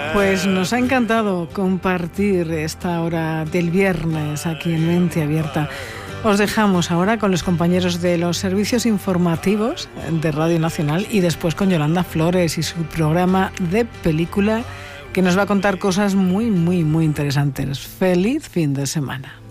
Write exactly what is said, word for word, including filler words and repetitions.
Pues nos ha encantado compartir esta hora del viernes aquí en Mente Abierta. Os dejamos ahora con los compañeros de los servicios informativos de Radio Nacional y después con Yolanda Flores y su programa de película, que nos va a contar cosas muy, muy, muy interesantes. ¡Feliz fin de semana!